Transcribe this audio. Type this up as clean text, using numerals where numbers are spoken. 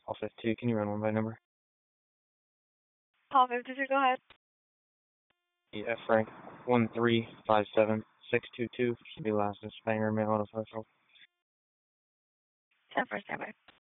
Call 52, can you run one by number? Call 52, go ahead. Yeah, Frank, 1357622 should be last in Spanger, mail on a social. 10 for standby.